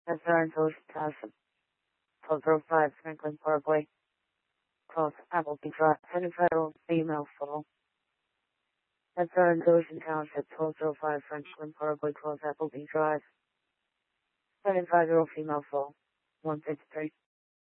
Advanced Ocean Township, 1205 Franklin Parkway, Cross Appleby Drive, heading federal, female fall. Advanced Ocean Township, 1205 Franklin Parkway, Cross Appleby Drive, heading federal, female fall, 153.